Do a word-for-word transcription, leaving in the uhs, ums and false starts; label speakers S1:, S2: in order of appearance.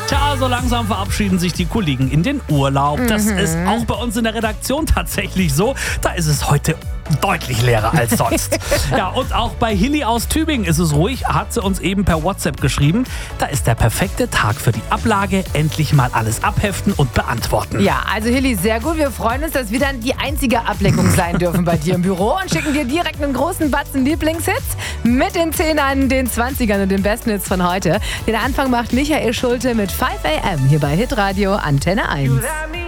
S1: Tja, so langsam verabschieden sich die Kollegen in den Urlaub. Das
S2: Mhm.
S1: ist auch bei uns in der Redaktion tatsächlich so. Da ist es heute deutlich leerer als sonst. Ja, und auch bei Hilly aus Tübingen ist es ruhig, hat sie uns eben per WhatsApp geschrieben. Da ist der perfekte Tag für die Ablage. Endlich mal alles abheften und beantworten.
S2: Ja, also Hilly, sehr gut. Wir freuen uns, dass wir dann die einzige Ablenkung sein dürfen bei dir im Büro und schicken dir direkt einen großen Batzen Lieblingshits mit den Zehnern, den Zwanzigern und den besten Hits von heute. Den Anfang macht Michael Schulte mit five a m hier bei Hitradio Antenne eins.